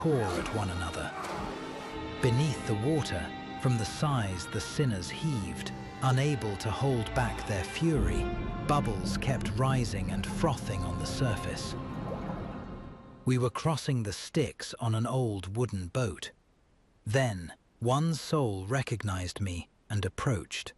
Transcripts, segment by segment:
tore at one another. Beneath the water, from the sighs the sinners heaved, unable to hold back their fury, bubbles kept rising and frothing on the surface. We were crossing the Styx on an old wooden boat. Then, one soul recognized me and approached.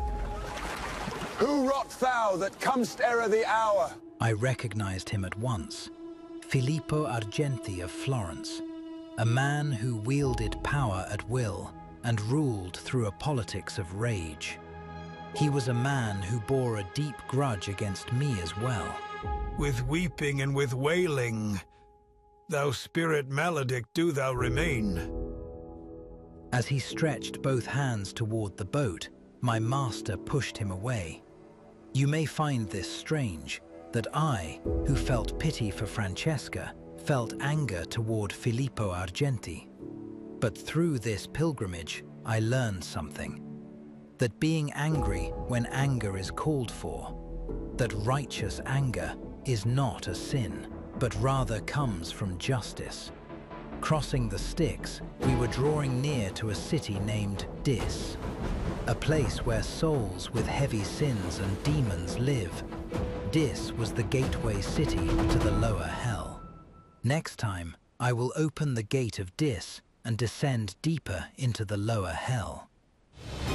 Who rot thou that comest ere the hour? I recognized him at once. Filippo Argenti of Florence, a man who wielded power at will and ruled through a politics of rage. He was a man who bore a deep grudge against me as well. With weeping and with wailing, thou spirit maledict do thou remain. As he stretched both hands toward the boat, my master pushed him away. You may find this strange, that I, who felt pity for Francesca, felt anger toward Filippo Argenti. But through this pilgrimage, I learned something. That being angry when anger is called for, that righteous anger is not a sin, but rather comes from justice. Crossing the Styx, we were drawing near to a city named Dis, a place where souls with heavy sins and demons live. Dis was the gateway city to the lower hell. Next time, I will open the gate of Dis and descend deeper into the lower hell.